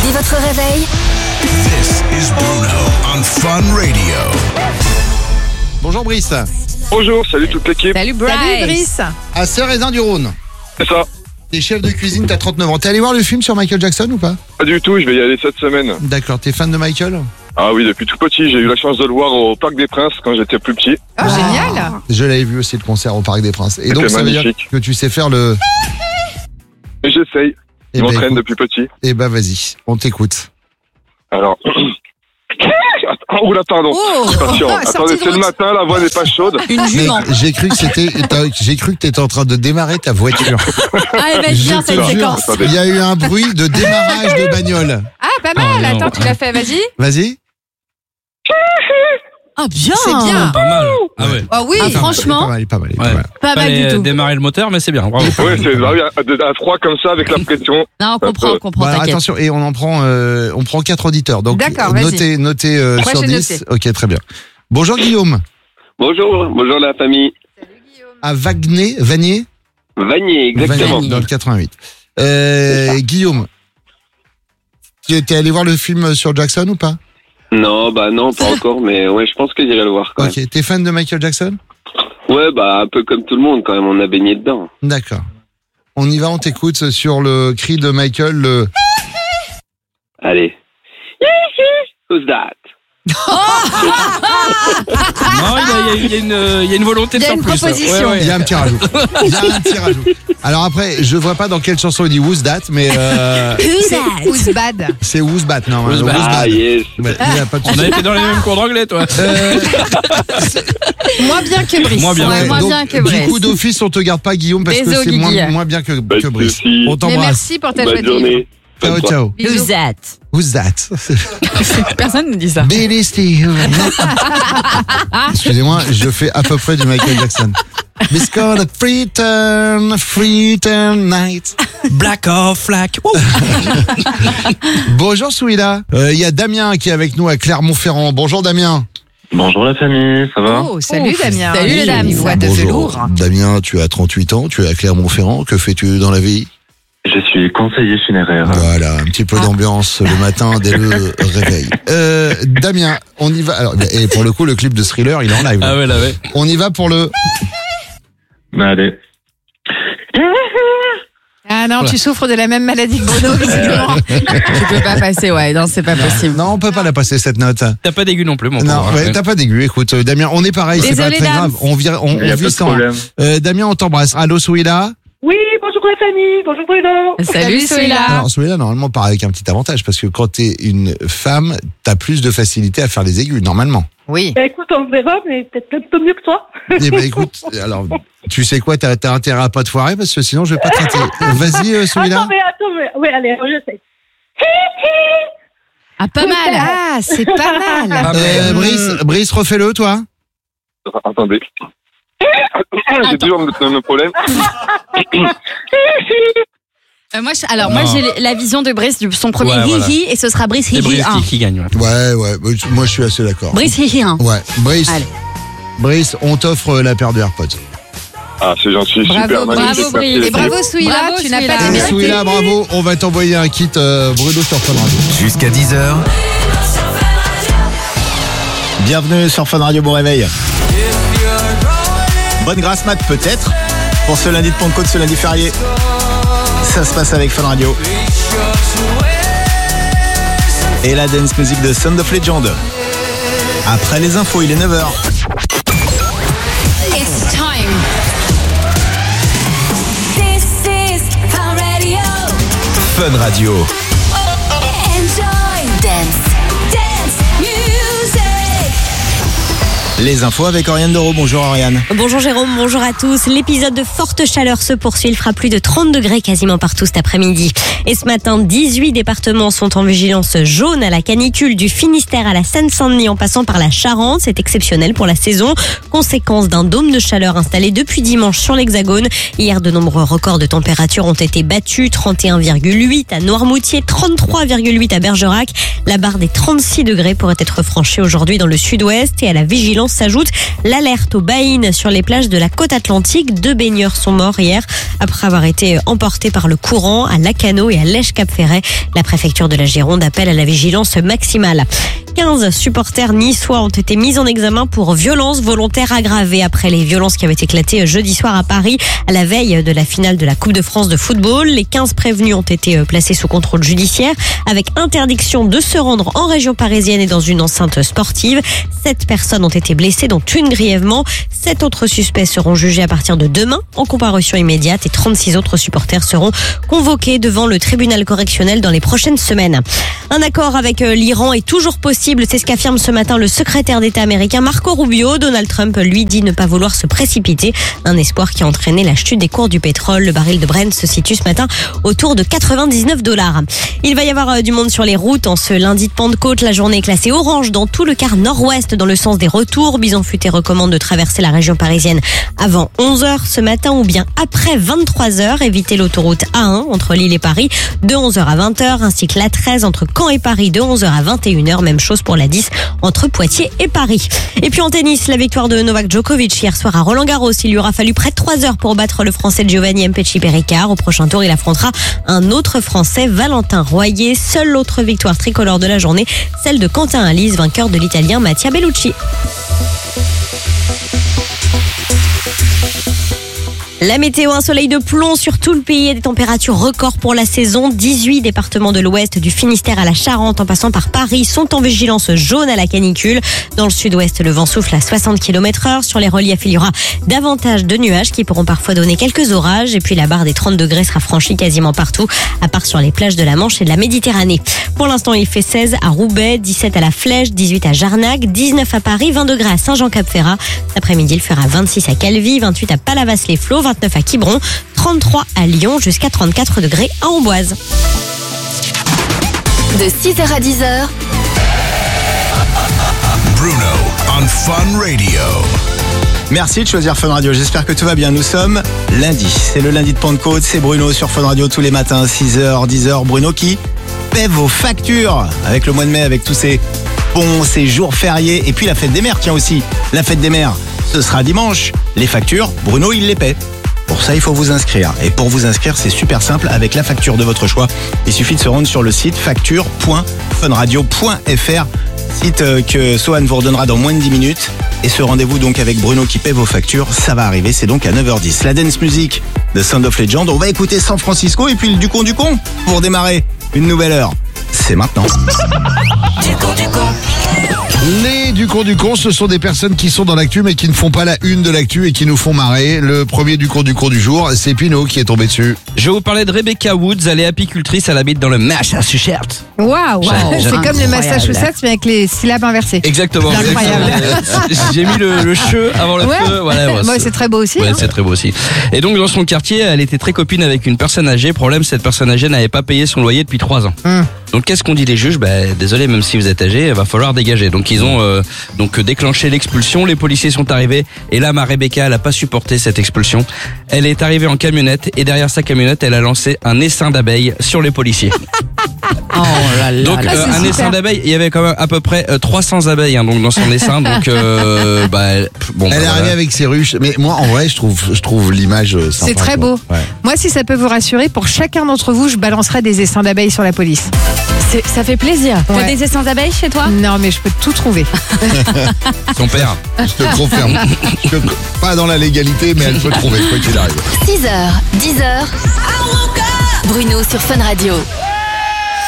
Prenez votre réveil. This is Bruno on Fun Radio. Bonjour Brice. Bonjour, salut toute l'équipe. Salut Bryce. Salut Brice. À Sœur-et-Zin-du-Rhône. C'est ça. T'es chef de cuisine, t'as 39 ans. T'es allé voir le film sur Michael Jackson ou pas? Pas du tout, je vais y aller cette semaine. D'accord, t'es fan de Michael? Ah oui, depuis tout petit, j'ai eu la chance de le voir au Parc des Princes quand j'étais plus petit. Oh, génial. Je l'avais vu aussi le concert au Parc des Princes. Et donc C'était ça veut dire magnifique. que tu sais faire le... Et j'essaye, Eh je ben, m'entraîne écoute. depuis petit. Eh ben vas-y, on t'écoute. Alors... Oula, pardon. Oh, Attention, sortie attendez, de c'est le route. matin, la voix n'est pas chaude. Une Mec, jument. j'ai cru que t'étais en train de démarrer ta voiture. Allez, vas-y, viens Je te cette jure. séquence. Attendez. Il y a eu un bruit de démarrage de bagnole. Ah, pas mal. Attends, tu l'as fait, vas-y. Vas-y. Ah, bien. C'est bien. Pas mal. Ah ouais. Oh oui. Ah, franchement, Pas mal. Ouais. pas mal du tout. Démarrer le moteur, mais c'est bien. Bravo. Ouais, c'est à 3 comme ça, avec la pression. Non, on comprend, Bon, alors, t'inquiète. attention, et on prend 4 auditeurs. Donc D'accord, vas-y. notez Ouais, sur j'ai 10. Ok, très bien. Bonjour Guillaume. Bonjour la famille. À Vanier, Vanier, exactement. Vanier, dans le 88. Guillaume, tu t'es allé voir le film sur Jackson ou pas? Non, pas encore, mais ouais, je pense que j'irai le voir quand Ok, t'es fan de Michael Jackson? même. Ouais, un peu comme tout le monde quand même, on a baigné dedans. D'accord. On y va, on t'écoute sur le cri de Michael, le... Allez. Who's that? Non, il y a une volonté de Il y a faire une plus. proposition. Il y a un petit rajout. Alors après, je vois pas dans quelle chanson il dit Who's That, mais Who's bad. c'est Who's Bat, non? Who's Bat. Ah, yes. Ouais, il y a pas de On a été dans les mêmes cours d'anglais, toi. Moins bien que Brice. Moins bien. Ouais, moins donc, bien que du Brice. coup, d'office, on te garde pas, Guillaume, parce Désolé, que c'est Guigui. moins bien que Pas de Brice. soucis. On Mais t'embrasse. merci pour ta Bonne jolie journée. Ciao, Bonne ciao. Bisous. Who's that? Who's that? Personne ne dit ça. Billy Steve. Excusez-moi, je fais à peu près du Michael Jackson. It's called a free turn night. Black off, flack. Bonjour Souila. Il y a Damien qui est avec nous à Clermont-Ferrand. Bonjour Damien. Bonjour la famille, ça va? Oh, salut Ouf. Damien. Salut, Oui, Damien. une voix de velours. Damien, tu as 38 ans, tu es à Clermont-Ferrand. Que fais-tu dans la vie? Je suis conseiller funéraire. Voilà, un petit peu d'ambiance le matin dès le réveil. Damien, on y va. Alors, et pour le coup, le clip de Thriller, il est en live. Ah ouais, là, ouais. On y va pour le... Allez. Ah non, tu souffres de la même maladie que Bruno, visiblement. Tu peux pas passer, ouais. Non, c'est pas possible. Non, on peut pas la passer cette note. T'as pas d'aigu non plus, mon Non, pauvre. ouais, t'as pas d'aigu. Écoute, Damien, on est pareil, c'est pas Désolé, très Dame. grave. On Il y a pas vit de sans. problème. Damien, on t'embrasse. Allô, Souila. Oui, bonjour la famille, bonjour Bruno. Salut, Soila. Alors, Souila, normalement, part avec un petit avantage parce que quand t'es une femme, t'as plus de facilité à faire les aigus, normalement. Oui. Écoute, on verra, mais peut-être un peu mieux que toi. Eh ben, écoute, alors, tu sais quoi, t'as intérêt à pas te foirer parce que sinon, je vais pas te traiter. Vas-y, Souila. Attends, mais, oui, allez, je sais. Ah, pas mal. Ah, c'est pas mal. Ah, mais- Brice, refais-le, toi. Attendez. J'ai toujours le même problème. Moi, Non. j'ai la vision de Brice, son premier Ouais, voilà. hi-hi, et ce sera Brice C'est hi-hi Brice 1. qui gagne. Ouais. Ouais, moi, je suis assez d'accord. Brice hi-hi 1. Ouais, Brice. Allez. Brice, on t'offre la paire de AirPods. Ah, c'est gentil, Bravo, super bravo, magnifique. Brice. merci, Et bravo Souila, Bravo, tu n'as Souila. pas Et démérité. Souila, bravo, on va t'envoyer un kit Bruno sur Fun Radio. Jusqu'à 10h, Bienvenue sur Fun Radio, bon réveil. Bonne grâce mat peut-être pour ce lundi de Pentecôte, ce lundi férié. Ça se passe avec Fun Radio. Et la dance music de Sound of Legend. Après les infos, il est 9h. It's time. This is Fun Radio. Fun Radio. Enjoy. Dance music. Les infos avec Oriane Doro. Bonjour Oriane. Bonjour Jérôme, bonjour à tous. L'épisode de forte chaleur se poursuit. Il fera plus de 30 degrés quasiment partout cet après-midi. Et ce matin, 18 départements sont en vigilance jaune à la canicule, du Finistère à la Seine-Saint-Denis en passant par la Charente. C'est exceptionnel pour la saison. Conséquence d'un dôme de chaleur installé depuis dimanche sur l'Hexagone. Hier, de nombreux records de température ont été battus. 31,8 à Noirmoutier, 33,8 à Bergerac. La barre des 36 degrés pourrait être franchie aujourd'hui dans le sud-ouest et à la vigilance violence s'ajoute l'alerte aux baïnes sur les plages de la côte atlantique. 2 baigneurs sont morts hier après avoir été emportés par le courant à Lacanau et à Lèche-Cap-Ferret. La préfecture de la Gironde appelle à la vigilance maximale. 15 supporters niçois ont été mis en examen pour violences volontaires aggravées après les violences qui avaient éclaté jeudi soir à Paris à la veille de la finale de la Coupe de France de football. Les 15 prévenus ont été placés sous contrôle judiciaire avec interdiction de se rendre en région parisienne et dans une enceinte sportive. 7 personnes ont été blessées, dont une grièvement. 7 autres suspects seront jugés à partir de demain en comparution immédiate et 36 autres supporters seront convoqués devant le tribunal correctionnel dans les prochaines semaines. Un accord avec l'Iran est toujours possible, c'est ce qu'affirme ce matin le secrétaire d'État américain Marco Rubio. Donald Trump, lui, dit ne pas vouloir se précipiter. Un espoir qui a entraîné la chute des cours du pétrole. Le baril de Brent se situe ce matin autour de $99. Il va y avoir du monde sur les routes en ce lundi de Pentecôte. La journée est classée orange dans tout le quart nord-ouest dans le sens des retours. Bison Futé recommande de traverser la région parisienne avant 11h ce matin ou bien après 23h. Évitez l'autoroute A1 entre Lille et Paris de 11h à 20h ainsi que l'A13 entre Caen et Paris de 11h à 21h. Même chose pour la 10 entre Poitiers et Paris. Et puis en tennis, la victoire de Novak Djokovic hier soir à Roland-Garros. Il lui aura fallu près de 3 heures pour battre le Français Giovanni Mpetshi-Perricard. Au prochain tour, il affrontera un autre Français, Valentin Royer. Seule l'autre victoire tricolore de la journée, celle de Quentin Halys, vainqueur de l'Italien Mattia Bellucci. La météo, un soleil de plomb sur tout le pays et des températures records pour la saison. 18 départements de l'ouest, du Finistère à la Charente en passant par Paris, sont en vigilance jaune à la canicule. Dans le sud-ouest, le vent souffle à 60 km/h. Sur les reliefs, il y aura davantage de nuages qui pourront parfois donner quelques orages. Et puis la barre des 30 degrés sera franchie quasiment partout, à part sur les plages de la Manche et de la Méditerranée. Pour l'instant, il fait 16 à Roubaix, 17 à La Flèche, 18 à Jarnac, 19 à Paris, 20 degrés à Saint-Jean-Cap-Ferrat. Cet après-midi, il fera 26 à Calvi, 28 à Palavas-les-Flots, 29 à Quiberon, 33 à Lyon, jusqu'à 34 degrés à Amboise. De 6h à 10h, Bruno on Fun Radio. Merci de choisir Fun Radio, j'espère que tout va bien. Nous sommes lundi, c'est le lundi de Pentecôte, c'est Bruno sur Fun Radio tous les matins, 6h, 10h. Bruno qui paie vos factures avec le mois de mai, avec tous ces ponts, ces jours fériés. Et puis la fête des mères, tiens aussi, la fête des mères, ce sera dimanche. Les factures, Bruno, il les paie. Pour ça, il faut vous inscrire. Et pour vous inscrire, c'est super simple. Avec la facture de votre choix, il suffit de se rendre sur le site facture.funradio.fr. Site que Sohan vous redonnera dans moins de 10 minutes. Et ce rendez-vous donc avec Bruno qui paie vos factures, ça va arriver, c'est donc à 9h10. La dance music de Sound of Legend. On va écouter San Francisco et puis le Ducon pour démarrer une nouvelle heure. C'est maintenant. Les du con, ce sont des personnes qui sont dans l'actu mais qui ne font pas la une de l'actu et qui nous font marrer. Le premier du con du jour, c'est Pino qui est tombé dessus. Je vais vous parler de Rebecca Woods, elle est apicultrice, elle habite dans le Massachusetts. Waouh, c'est comme le Massachusetts mais avec les syllabes inversées. Exactement. C'est incroyable. J'ai mis le che avant le feu. Voilà, ouais, c'est très beau aussi. Ouais, hein. c'est très beau aussi. Et donc dans son quartier, elle était très copine avec une personne âgée. Problème, cette personne âgée n'avait pas payé son loyer depuis 3 ans. Donc qu'est-ce qu'on dit les juges ? Désolé, même si vous êtes âgé, il va falloir dégager. Donc ils ont déclenché l'expulsion. Les policiers sont arrivés et là, ma Rebecca, elle a pas supporté cette expulsion. Elle est arrivée en camionnette et derrière sa camionnette, elle a lancé un essaim d'abeilles sur les policiers. Oh là là. Donc un super. essaim d'abeilles, il y avait quand même à peu près 300 abeilles donc dans son essaim. Donc Elle est arrivée avec ses ruches. Mais moi, en vrai, je trouve l'image sympa. C'est très beau. Ouais. Moi, si ça peut vous rassurer, pour chacun d'entre vous, je balancerai des essaims d'abeilles sur la police. Ça fait plaisir. T'as Ouais. des essaims d'abeilles chez toi ? Non, mais je peux tout trouver. son père. Je te confirme. Pas dans la légalité, mais elle peut trouver, quoi qu'il arrive. 6h, 10h. Bruno sur Fun Radio.